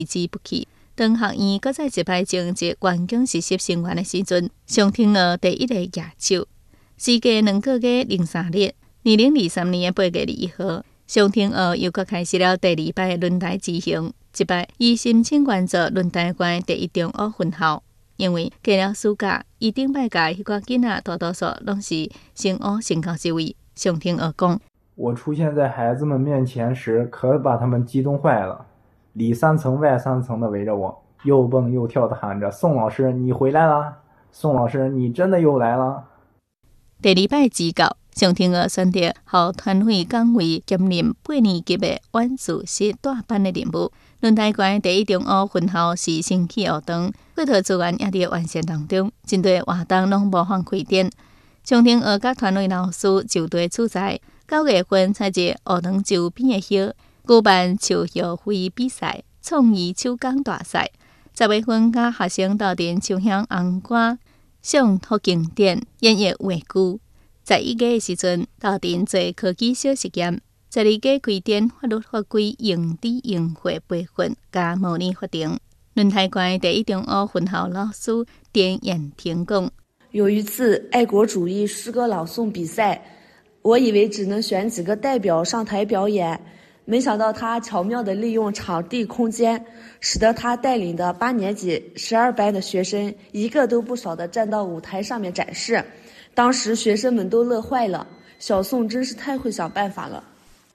之不去。当学院搁再一摆征集员工实习生源的时阵，上天鹅第一个举手。时隔2个月03日，2023年的8月2号，上天鹅又搁开始了第2摆轮台之行。这摆以申请原作轮台县第一中学分校，因为过了暑假，伊顶摆甲迄个囡仔大多数拢是升学升到这位。上天鹅讲：“ 我出现在孩子们面前时，可把他们激动坏了，里3层外3层的围着我，又蹦又跳的喊着：‘宋老师，你回来啦！宋老师，你真的又来了！’” 第2摆指教，上天鹅选择予团委岗位兼任8年级的晚自习大班的任务。轮台县第一中学分校是新起学堂，课堂资源也伫完善当中，针对活动拢无放开展。上天鹅甲团委老师就地取材，9月份采集学堂周边的叶，举办树叶飞比赛、创意手工大赛。10月份甲学生斗阵唱响红歌、唱好经典、演绎话剧。11月的时阵，斗阵做科技小实验。12月开展法律法规用知用会培训加模拟法庭。轮台县第一中学分校老师田燕婷讲：“ 有一次爱国主义诗歌朗诵比赛，我以为只能选几个代表上台表演，没想到他巧妙地利用场地空间，使得他带领的8年级12班的学生一个都不少地站到舞台上面展示。当时学生们都乐坏了，小宋真是太会想办法了。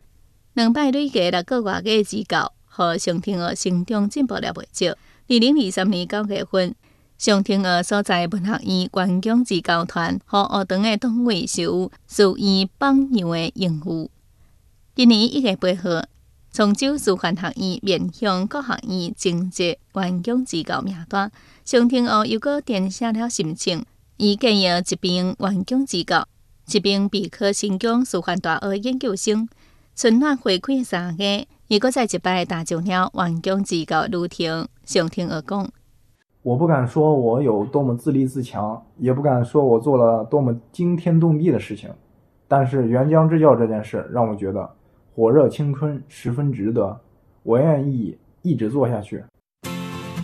2摆累计6个外月指教，和上天鹅成长进步了不少。2023年9月份，上天鹅所在文学院员工指教团和学堂的党委授属于榜样的荣誉。今年1月8号，崇州师范学院面向各学院征集员工指教名单，上天鹅又搁填写了申请，伊建议一名员工指教，一名备考新疆师范大学研究生。春暖花开3月，伊搁再一摆踏上了员工指教路程。上天鹅讲：“ 我不敢说我有多么自立自强，也不敢说我做了多么惊天动地的事情，但是援疆支教这件事让我觉得火热青春十分值得，我愿意一直做下去。”